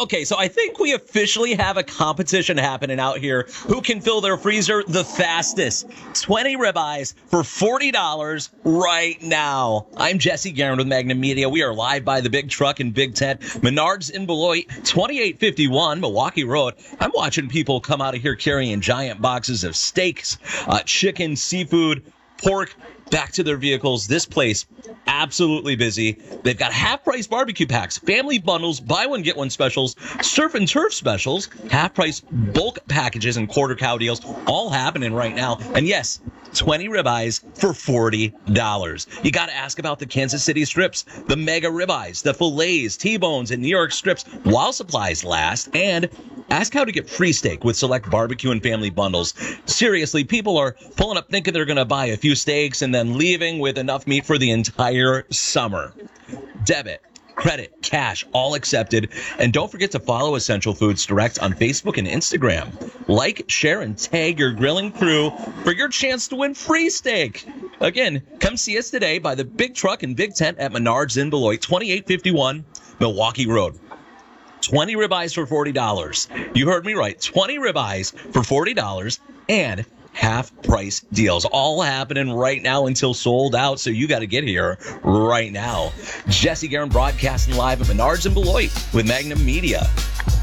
Okay, so I think we officially have a competition happening out here. Who can fill their freezer the fastest? 20 ribeyes for $40 right now. I'm Jesse Guerin with Magnum Media. We are live by the big truck and big tent. Menards in Beloit, 2851 Milwaukee Road. I'm watching people come out of here carrying giant boxes of steaks, chicken, seafood, pork, back to their vehicles. This place, absolutely busy. They've got half-price barbecue packs, family bundles, buy one, get one specials, surf and turf specials, half-price bulk packages and quarter cow deals, all happening right now. And yes, 20 ribeyes for $40. You got to ask about the Kansas City strips, the mega ribeyes, the fillets, T-bones, and New York strips while supplies last. And ask how to get free steak with select barbecue and family bundles. Seriously, people are pulling up thinking they're going to buy a few steaks and then leaving with enough meat for the entire summer. Debit, credit, cash, all accepted. And don't forget to follow Essential Foods Direct on Facebook and Instagram. Like, share, and tag your grilling crew for your chance to win free steak. Again, come see us today by the big truck and big tent at Menards in Beloit, 2851 Milwaukee Road. 20 ribeyes for $40. You heard me right. 20 ribeyes for $40 and half-price deals. All happening right now until sold out, so you got to get here right now. Jesse Guerin broadcasting live at Menards in Beloit with Magnum Media.